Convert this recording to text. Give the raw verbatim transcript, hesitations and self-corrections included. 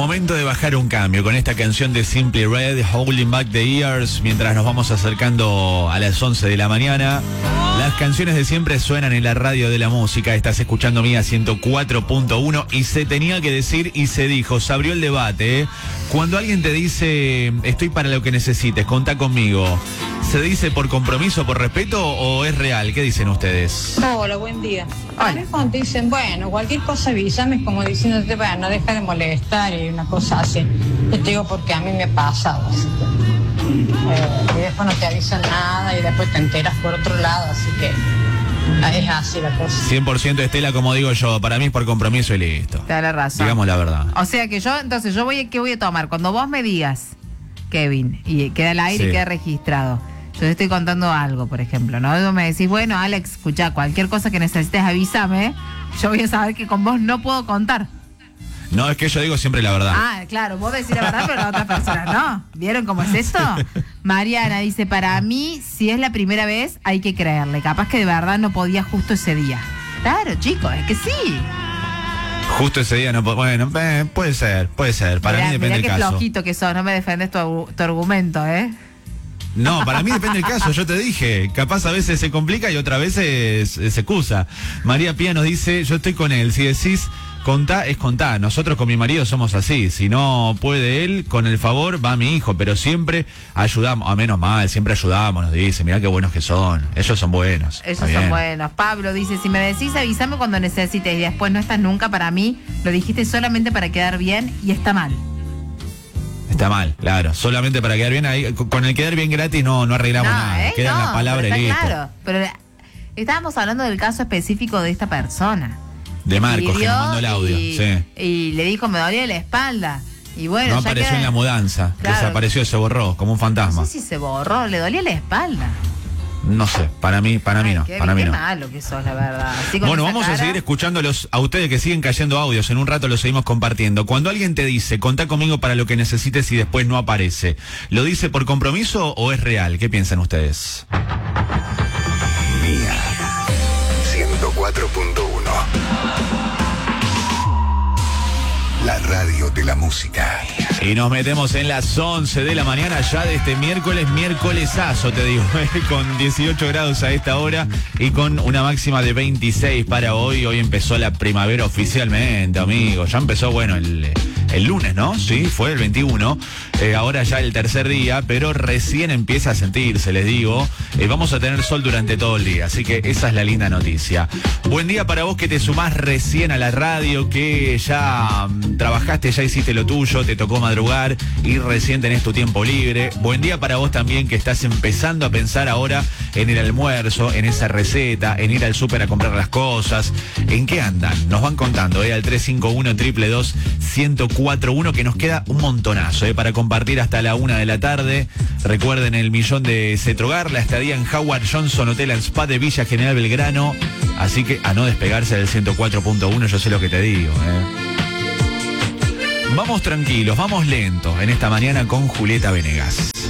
Momento de bajar un cambio con esta canción de Simply Red, Holding Back the Years, mientras nos vamos acercando a las once de la mañana. Las canciones de siempre suenan en la radio de la música. Estás escuchando Mía ciento cuatro punto uno y se tenía que decir y se dijo, se abrió el debate, ¿eh? Cuando alguien te dice, estoy para lo que necesites, contá conmigo, ¿se dice por compromiso, por respeto o es real? ¿Qué dicen ustedes? Hola, buen día. Hola. Cuando dicen, bueno, cualquier cosa avísame, como diciéndote, bueno, deja de molestar y una cosa así. Yo te digo porque a mí me ha pasado así que, eh, y después no te avisan nada y después te enteras por otro lado, así que es así la cosa. cien por ciento Estela, como digo yo, para mí es por compromiso y listo. Te da la razón. Digamos la verdad. O sea que yo, entonces, yo voy, ¿qué voy a tomar? Cuando vos me digas, Kevin, y queda al aire Sí. y queda registrado, yo te estoy contando algo, por ejemplo, ¿no? Vos me decís, bueno, Alex, escuchá, cualquier cosa que necesites avísame, yo voy a saber que con vos no puedo contar. No, es que yo digo siempre la verdad. Ah, claro, vos decís la verdad, pero la otra persona no. ¿Vieron cómo es esto? Mariana dice, para mí, si es la primera vez, hay que creerle. Capaz que de verdad no podía justo ese día. Claro, chicos, es que sí. Justo ese día no puedo. Bueno, eh, puede ser, puede ser. Para mirá, mí depende mirá del qué caso. flojito que sos, no me defendes tu, tu argumento, ¿eh? No, para mí depende del caso, yo te dije. Capaz a veces se complica y otras veces se excusa. María Pía nos dice, yo estoy con él. Si decís contá, es contá. Nosotros con mi marido somos así. Si no puede él, con el favor va mi hijo. Pero siempre ayudamos, a menos mal, siempre ayudamos, nos dice. Mirá qué buenos que son. Ellos son buenos. Ellos son buenos. Pablo dice, si me decís avísame cuando necesites y después no estás nunca, para mí lo dijiste solamente para quedar bien y está mal. Está mal, claro. Solamente para quedar bien ahí. Con el quedar bien gratis no, no arreglamos No, nada. ¿eh? Queda No, en la palabra pero y está listo. claro. Pero estábamos hablando del caso específico de esta persona. De Marcos, que nos mandó el audio. Y, Sí. y le dijo, me dolía la espalda. Y bueno, No ya apareció queda- en la mudanza. Claro. Desapareció, se borró, como un fantasma. No sé si se borró, le dolía la espalda. No sé, para mí, para mí Ay, no, qué, para mí qué no. malo que sos, la verdad. Así con Bueno, esa vamos a cara. seguir escuchándolos a ustedes que siguen cayendo audios. En un rato los seguimos compartiendo. Cuando alguien te dice, contá conmigo para lo que necesites y después no aparece, ¿lo dice por compromiso o es real? ¿Qué piensan ustedes? Mía ciento cuatro punto uno. La radio de la música. Y nos metemos en las once de la mañana ya de este miércoles, miércolesazo te digo, con dieciocho grados a esta hora y con una máxima de veintiséis para hoy. Hoy empezó la primavera oficialmente, amigos. Ya empezó, bueno, el, el lunes, ¿no? Sí, fue el veintiuno. Eh, ahora ya el tercer día, pero recién empieza a sentirse, les digo. Eh, vamos a tener sol durante todo el día, así que esa es la linda noticia. Buen día para vos que te sumás recién a la radio, que ya mm, trabajaste, ya hiciste lo tuyo, te tocó madrugar y recién tenés tu tiempo libre. Buen día para vos también que estás empezando a pensar ahora en el almuerzo, en esa receta, en ir al súper a comprar las cosas. ¿En qué andan? Nos van contando, ¿eh? Al tres cinco uno, dos dos dos, uno cero cuatro uno, que nos queda un montonazo, ¿eh? Para compartir hasta la una de la tarde. Recuerden el millón de Cetrogar, la estadía en Howard Johnson Hotel and Spa de Villa General Belgrano. Así que a no despegarse del ciento cuatro punto uno, yo sé lo que te digo, ¿eh? Vamos tranquilos, vamos lentos en esta mañana con Julieta Venegas.